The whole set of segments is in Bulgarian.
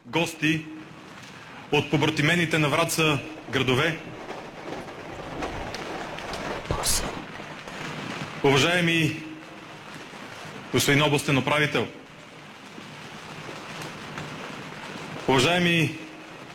гости от побратимените на Враца градове, уважаеми господин областен управител, уважаеми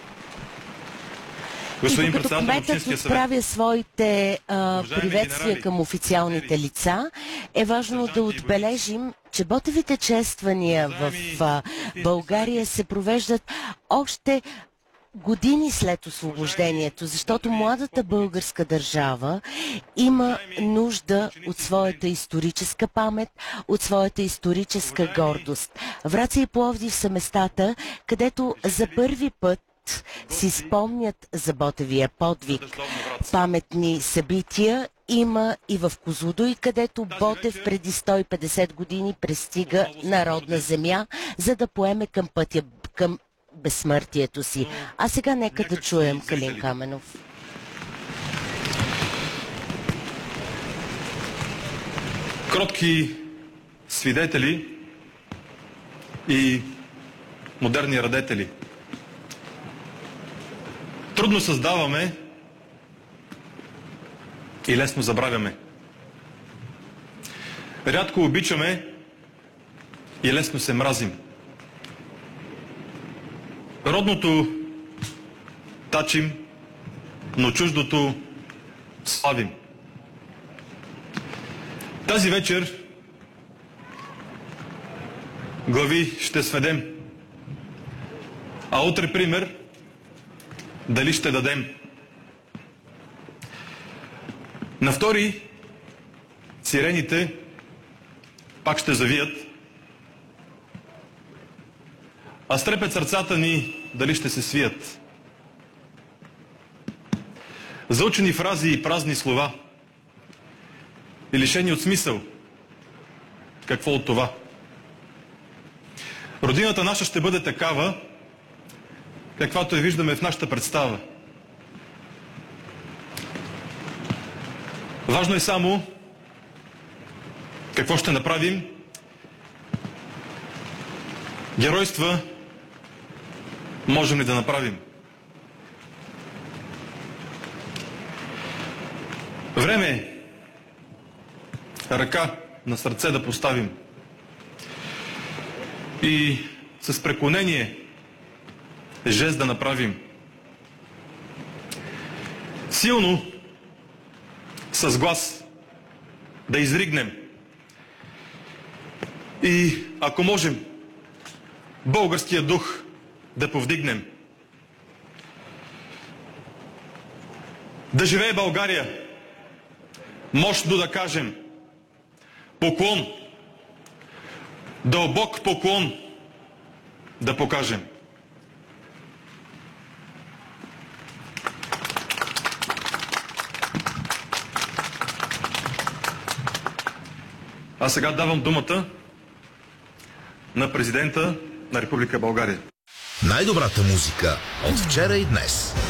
господин председател на Общинския съвет, отправя своите приветствия към официалните лица, е важно да отбележим, че Ботевите чествания в България се провеждат още години след освобождението, защото младата българска държава има нужда от своята историческа памет, от своята историческа гордост. Враца и Пловдив са местата, където за първи път си спомнят за Ботевия подвиг. Паметни събития има и в Козлодуй, където Ботев преди 150 години пристига на родна земя, за да поеме към пътя към безсмъртието си. А сега нека да чуем Калин Каменов. Кротки свидетели и модерни радетели. Трудно създаваме и лесно забравяме. Рядко обичаме и лесно се мразим. Родното тачим, но чуждото славим. Тази вечер глави ще сведем, а утре пример дали ще дадем. На втори сирените пак ще завият, а с трепет сърцата ни дали ще се свият. Заучени фрази и празни слова и лишени от смисъл. Какво от това? Родината наша ще бъде такава, каквато я виждаме в нашата представа. Важно е само какво ще направим. Геройства можем ли да направим? Време е ръка на сърце да поставим и с преклонение жест да направим. Силно с глас да изригнем и, ако можем, българския дух да повдигнем. Да живее България! Мощно да кажем поклон, дълбок поклон да покажем. А сега давам думата на президента на Република България. Най-добрата музика от вчера и днес.